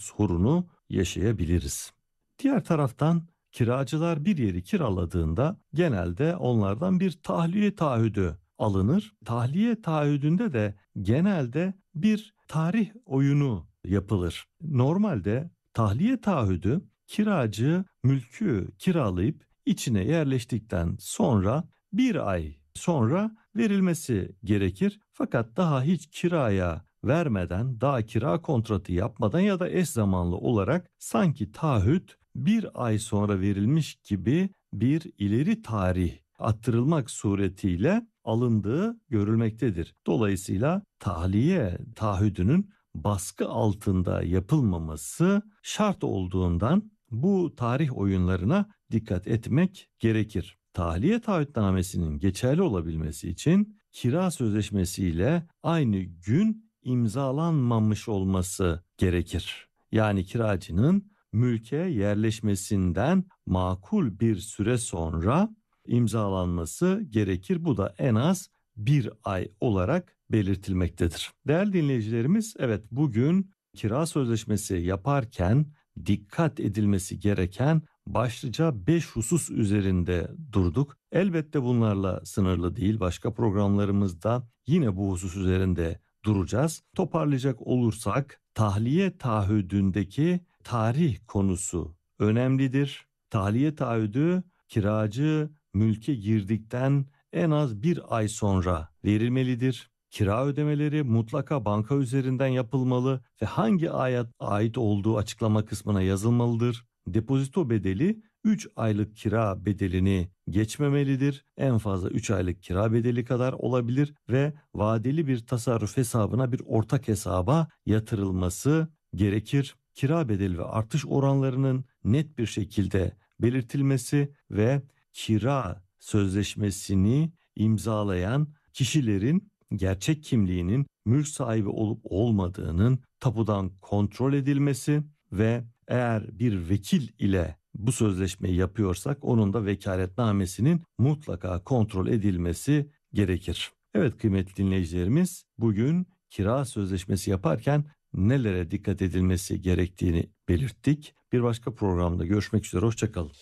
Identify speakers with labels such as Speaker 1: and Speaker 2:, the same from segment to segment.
Speaker 1: sorunu yaşayabiliriz. Diğer taraftan kiracılar bir yeri kiraladığında genelde onlardan bir tahliye taahhüdü alınır. Tahliye taahhüdünde de genelde bir tarih oyunu yapılır. Normalde tahliye taahhüdü kiracı mülkü kiralayıp içine yerleştikten sonra bir ay sonra verilmesi gerekir. Fakat daha hiç kiraya vermeden, daha kira kontratı yapmadan ya da eş zamanlı olarak sanki taahhüt bir ay sonra verilmiş gibi bir ileri tarih attırılmak suretiyle alındığı görülmektedir. Dolayısıyla tahliye taahhüdünün baskı altında yapılmaması şart olduğundan bu tarih oyunlarına dikkat etmek gerekir. Tahliye taahhütnamesinin geçerli olabilmesi için kira sözleşmesiyle aynı gün imzalanmamış olması gerekir. Yani kiracının mülke yerleşmesinden makul bir süre sonra imzalanması gerekir. Bu da en az bir ay olarak belirtilmektedir. Değerli dinleyicilerimiz, evet bugün kira sözleşmesi yaparken dikkat edilmesi gereken başlıca 5 husus üzerinde durduk. Elbette bunlarla sınırlı değil. Başka programlarımızda yine bu husus üzerinde duracağız. Toparlayacak olursak tahliye taahhüdündeki tarih konusu önemlidir. Tahliye taahhüdü kiracı mülke girdikten en az bir ay sonra verilmelidir. Kira ödemeleri mutlaka banka üzerinden yapılmalı ve hangi aya ait olduğu açıklama kısmına yazılmalıdır. Depozito bedeli 3 aylık kira bedelini geçmemelidir. En fazla 3 aylık kira bedeli kadar olabilir ve vadeli bir tasarruf hesabına bir ortak hesaba yatırılması gerekir. Kira bedeli ve artış oranlarının net bir şekilde belirtilmesi ve kira sözleşmesini imzalayan kişilerin gerçek kimliğinin mülk sahibi olup olmadığının tapudan kontrol edilmesi ve eğer bir vekil ile bu sözleşmeyi yapıyorsak onun da vekaletnamesinin mutlaka kontrol edilmesi gerekir. Evet kıymetli dinleyicilerimiz, bugün kira sözleşmesi yaparken nelere dikkat edilmesi gerektiğini belirttik. Bir başka programda görüşmek üzere, hoşça kalın.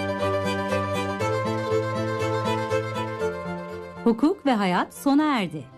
Speaker 2: Hukuk ve hayat sona erdi.